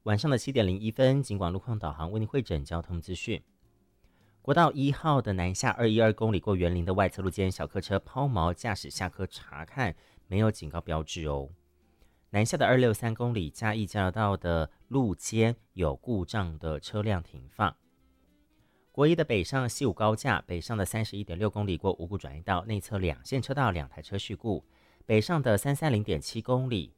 晚上的7点01分，警广路况导航为您汇整交通资讯。国道1号的南下212公里过园林的外侧路间，小客车抛锚驾驶下科查看，没有警告标志哦。南下的263公里嘉义交流道的路肩有故障的车辆停放。国一的北上西武高架，北上的31.6公里过五股转运道内侧2线车道2台车事故，北上的330.7公里